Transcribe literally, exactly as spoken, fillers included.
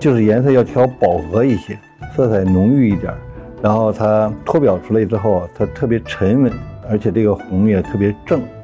就是颜色要调饱和一些，色彩浓郁一点，然后它脱表出来之后，它特别沉稳，而且这个红也特别正。